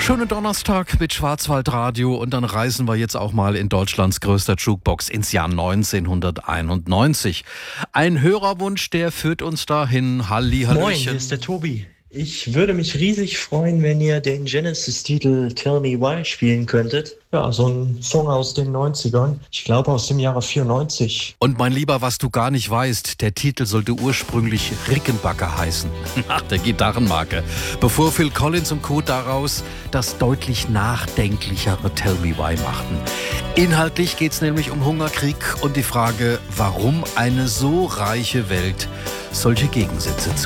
Schönen Donnerstag mit Schwarzwaldradio und dann reisen wir jetzt auch mal in Deutschlands größter Jukebox ins Jahr 1991. Ein Hörerwunsch, der führt uns dahin. Hallihallöchen. Moin, hier ist der Tobi. Ich würde mich riesig freuen, wenn ihr den Genesis-Titel Tell Me Why spielen könntet. Ja, so ein Song aus den 90ern. Ich glaube aus dem Jahre 94. Und mein Lieber, was du gar nicht weißt, der Titel sollte ursprünglich Rickenbacker heißen. Nach der Gitarrenmarke. Bevor Phil Collins und Co. daraus das deutlich nachdenklichere Tell Me Why machten. Inhaltlich geht es nämlich um Hungerkrieg und die Frage, warum eine so reiche Welt solche Gegensätze